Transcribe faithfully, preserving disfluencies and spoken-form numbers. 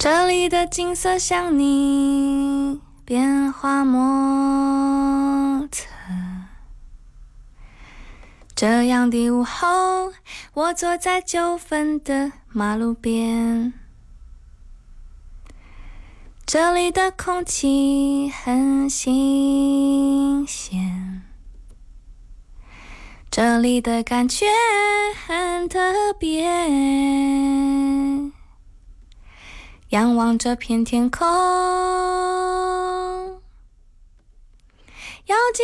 这里的景色像你变化莫测，这样的午后，我坐在九份的马路边，这里的空气很新鲜，这里的感觉很特别，仰望这片天空，要